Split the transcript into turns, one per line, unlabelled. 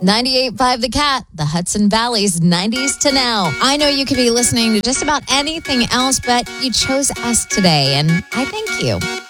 98.5 The Cat, the Hudson Valley's 90s to now. I know you could be listening to just about anything else, but you chose us today, and I thank you.